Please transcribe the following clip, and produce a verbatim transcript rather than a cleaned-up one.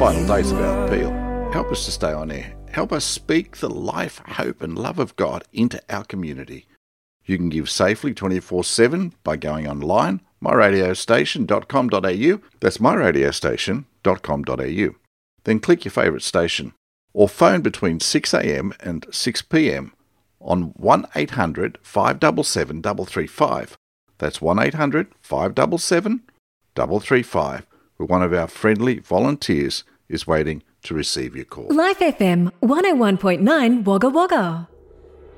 final days of our appeal. Help us to stay on air. Help us speak the life, hope and love of God into our community. You can give safely twenty-four seven by going online, my radio station dot com dot a u. That's my radio station dot com dot a u. Then click your favourite station. Or phone between six a m and six p m on one eight hundred five seven seven three three five. That's one eight hundred five seven seven three three five, where one of our friendly volunteers is waiting to receive your call. Life F M one oh one point nine Wagga Wagga.